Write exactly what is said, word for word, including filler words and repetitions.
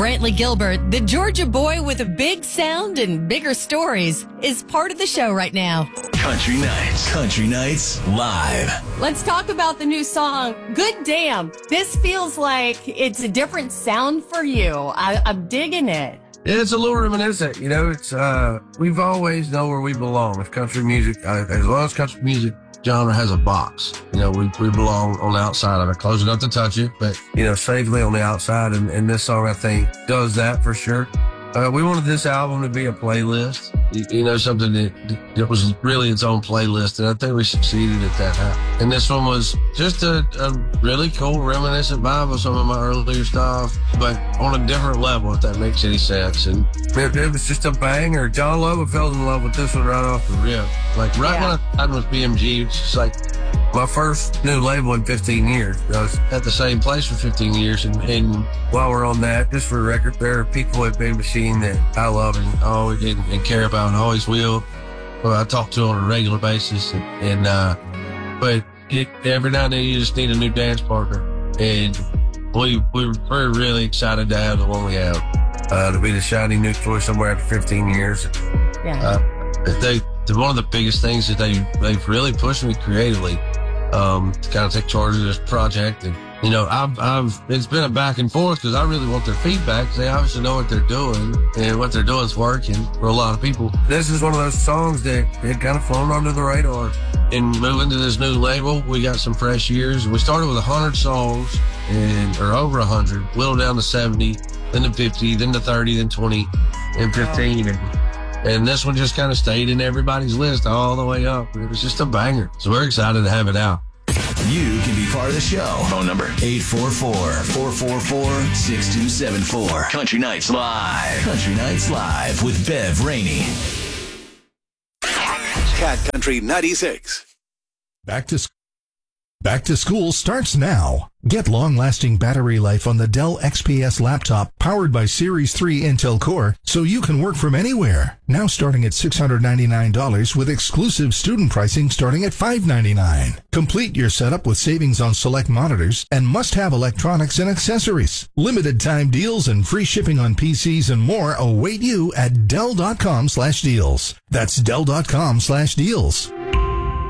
Brantley Gilbert, the Georgia boy with a big sound and bigger stories, is part of the show right now. Country Nights. Country Nights Live. Let's talk about the new song, Good Damn. This feels like it's a different sound for you. I, I'm digging it. It's a little reminiscent, you know, it's, uh, we've always know where we belong with country music. Uh, as long as country music genre has a box, you know, we, we belong on the outside of it, close enough to touch it, but, you know, safely on the outside. And, and this song, I think, does that for sure. Uh, we wanted this album to be a playlist, you, you know, something that, that was really its own playlist. And I think we succeeded at that. And this one was just a, a really cool, reminiscent vibe of some of my earlier stuff, but on a different level, if that makes any sense. And it, it was just a banger. John Loba fell in love with this one right off the rip. Like right yeah. when I started with B M G, it was just like my first new label in fifteen years. I was at the same place for fifteen years. And, and while we're on that, just for the record, there are people at Big Machine that I love and always and, and care about and always will. Well, I talk to on a regular basis. And, and uh, but it, every now and then you just need a new dance partner. And we, we we're really excited to have the one we have. Uh, to be the shiny new toy somewhere after fifteen years. Yeah. Uh, they, one of the biggest things that they, they've really pushed me creatively, um, to kind of take charge of this project. And, you know, I've, I've, it's been a back and forth because I really want their feedback. They obviously know what they're doing and what they're doing is working for a lot of people. This is one of those songs that had kind of flown under the radar. And moving to this new label, we got some fresh years. We started with a hundred songs and, or over a hundred, whittled down to seventy, then to fifty, then to thirty, then twenty, and fifteen. And, and this one just kind of stayed in everybody's list all the way up. It was just a banger. So we're excited to have it out. You can be part of the show. Phone number eight four four, four four four, six two seven four. Country Nights Live. Country Nights Live with Bev Rainey. Cat Country ninety-six. Back to Back to school starts now. Get long-lasting battery life on the Dell X P S laptop powered by Series three Intel Core so you can work from anywhere. Now starting at six hundred ninety-nine dollars with exclusive student pricing starting at five hundred ninety-nine dollars. Complete your setup with savings on select monitors and must-have electronics and accessories. Limited time deals and free shipping on P Cs and more await you at Dell dot com slash deals. That's Dell dot com slash deals.